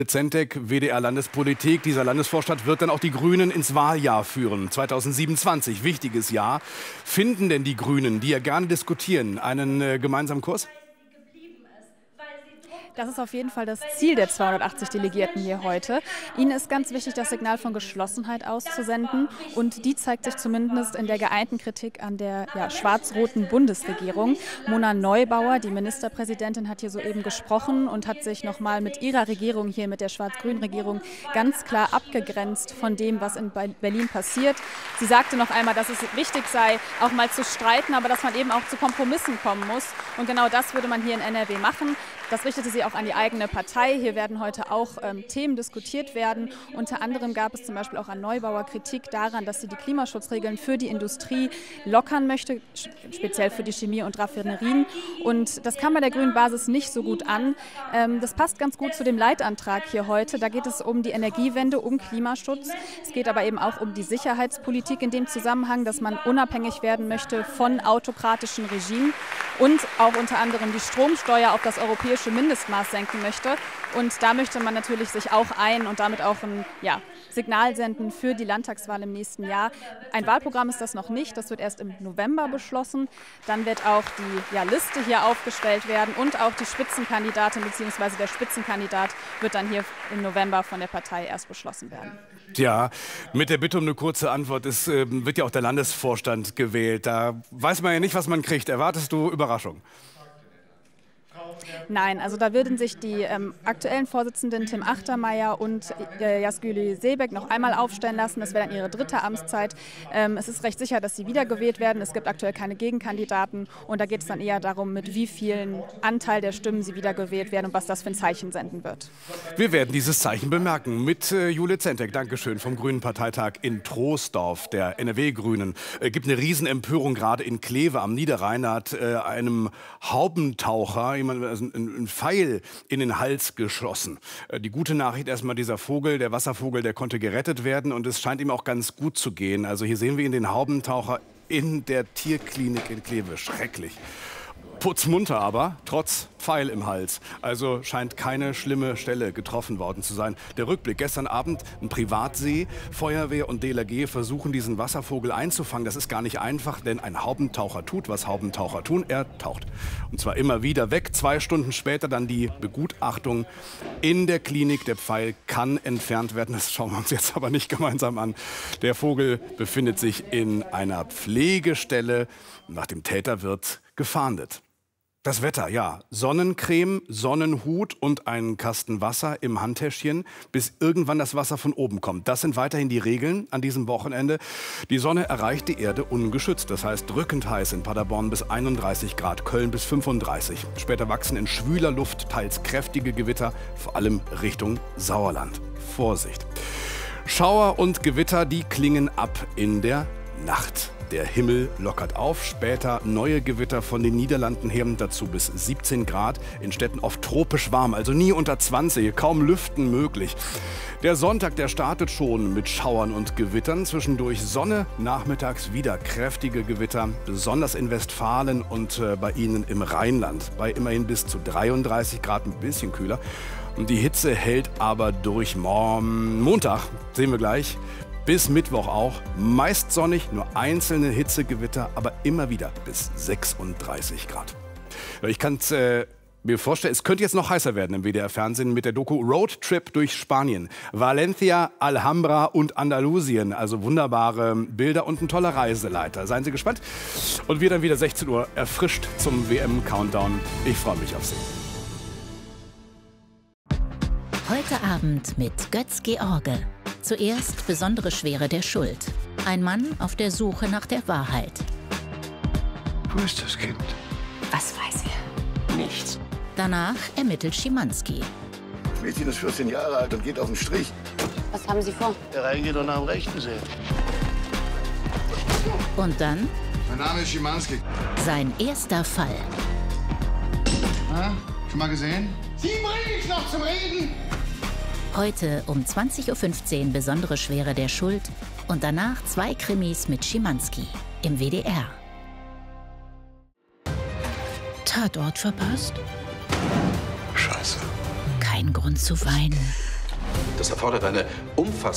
Zentek, WDR-Landespolitik. Dieser Landesvorstand wird dann auch die Grünen ins Wahljahr führen. 2027, wichtiges Jahr. Finden denn die Grünen, die ja gerne diskutieren, einen gemeinsamen Kurs? Das ist auf jeden Fall das Ziel der 280 Delegierten hier heute. Ihnen ist ganz wichtig, das Signal von Geschlossenheit auszusenden. Und die zeigt sich zumindest in der geeinten Kritik an der schwarz-roten Bundesregierung. Mona Neubauer, die Ministerpräsidentin, hat hier soeben gesprochen und hat sich nochmal mit ihrer Regierung hier, mit der schwarz-grünen Regierung, ganz klar abgegrenzt von dem, was in Berlin passiert. Sie sagte noch einmal, dass es wichtig sei, auch mal zu streiten, aber dass man eben auch zu Kompromissen kommen muss. Und genau das würde man hier in NRW machen. Das richtete sie auch an die eigene Partei. Hier werden heute auch Themen diskutiert werden. Unter anderem gab es zum Beispiel auch an Neubauer Kritik daran, dass sie die Klimaschutzregeln für die Industrie lockern möchte, speziell für die Chemie- und Raffinerien. Und das kam bei der grünen Basis nicht so gut an. Das passt ganz gut zu dem Leitantrag hier heute. Da geht es um die Energiewende, um Klimaschutz. Es geht aber eben auch um die Sicherheitspolitik in dem Zusammenhang, dass man unabhängig werden möchte von autokratischen Regimen und auch unter anderem die Stromsteuer auf das europäische Mindestmaß senken möchte. Und da möchte man natürlich sich auch und damit auch ein Signal senden für die Landtagswahl im nächsten Jahr. Ein Wahlprogramm ist das noch nicht, das wird erst im November beschlossen. Dann wird auch die Liste hier aufgestellt werden und auch die Spitzenkandidatin bzw. der Spitzenkandidat wird dann hier im November von der Partei erst beschlossen werden. Tja, mit der Bitte um eine kurze Antwort. Es wird ja auch der Landesvorstand gewählt. Da weiß man ja nicht, was man kriegt. Erwartest du Überraschung? Nein, also da würden sich die aktuellen Vorsitzenden Tim Achtermeier und Yazgül Sebek noch einmal aufstellen lassen. Das wäre dann ihre dritte Amtszeit. Es ist recht sicher, dass sie wiedergewählt werden. Es gibt aktuell keine Gegenkandidaten. Und da geht es dann eher darum, mit wie vielen Anteil der Stimmen sie wiedergewählt werden und was das für ein Zeichen senden wird. Wir werden dieses Zeichen bemerken mit Jule Zentek. Dankeschön vom Grünen Parteitag in Troisdorf, der NRW-Grünen. Gibt eine Riesenempörung gerade in Kleve am Niederrhein. Da hat einem Haubentaucher ein Pfeil in den Hals geschossen. Die gute Nachricht erstmal, dieser Vogel, der Wasservogel, der konnte gerettet werden und es scheint ihm auch ganz gut zu gehen. Also hier sehen wir ihn, den Haubentaucher in der Tierklinik in Kleve. Schrecklich. Putzmunter aber, trotz Pfeil im Hals. Also scheint keine schlimme Stelle getroffen worden zu sein. Der Rückblick: Gestern Abend ein Privatsee. Feuerwehr und DLRG versuchen, diesen Wasservogel einzufangen. Das ist gar nicht einfach, denn ein Haubentaucher tut, was Haubentaucher tun. Er taucht. Und zwar immer wieder weg. 2 Stunden später dann die Begutachtung in der Klinik. Der Pfeil kann entfernt werden. Das schauen wir uns jetzt aber nicht gemeinsam an. Der Vogel befindet sich in einer Pflegestelle. Nach dem Täter wird gefahndet. Das Wetter, ja. Sonnencreme, Sonnenhut und einen Kasten Wasser im Handtäschchen, bis irgendwann das Wasser von oben kommt. Das sind weiterhin die Regeln an diesem Wochenende. Die Sonne erreicht die Erde ungeschützt. Das heißt drückend heiß in Paderborn bis 31 Grad, Köln bis 35. Später wachsen in schwüler Luft teils kräftige Gewitter, vor allem Richtung Sauerland. Vorsicht! Schauer und Gewitter, die klingen ab in der Nacht. Der Himmel lockert auf, später neue Gewitter von den Niederlanden her, dazu bis 17 Grad, in Städten oft tropisch warm, also nie unter 20, kaum Lüften möglich. Der Sonntag, der startet schon mit Schauern und Gewittern, zwischendurch Sonne, nachmittags wieder kräftige Gewitter, besonders in Westfalen und bei Ihnen im Rheinland, bei immerhin bis zu 33 Grad, ein bisschen kühler. Und die Hitze hält aber durch. Montag, sehen wir gleich, bis Mittwoch auch. Meist sonnig, nur einzelne Hitzegewitter, aber immer wieder bis 36 Grad. Ich kann es mir vorstellen, es könnte jetzt noch heißer werden im WDR-Fernsehen mit der Doku Roadtrip durch Spanien. Valencia, Alhambra und Andalusien. Also wunderbare Bilder und ein toller Reiseleiter. Seien Sie gespannt. Und wir dann wieder 16 Uhr erfrischt zum WM-Countdown. Ich freue mich auf Sie. Heute Abend mit Götz George. Zuerst besondere Schwere der Schuld. Ein Mann auf der Suche nach der Wahrheit. Wo ist das Kind? Was weiß er? Nichts. Danach ermittelt Schimanski. Das Mädchen ist 14 Jahre alt und geht auf den Strich. Was haben Sie vor? Der reingeht und nach dem Rechten sehen. Und dann Mein Name ist Schimanski. sein erster Fall. Schon mal gesehen? Sie bringen mich noch zum Reden! Heute um 20:15 Uhr besondere Schwere der Schuld und danach 2 Krimis mit Schimanski im WDR. Tatort verpasst? Scheiße. Kein Grund zu weinen. Das erfordert eine umfassende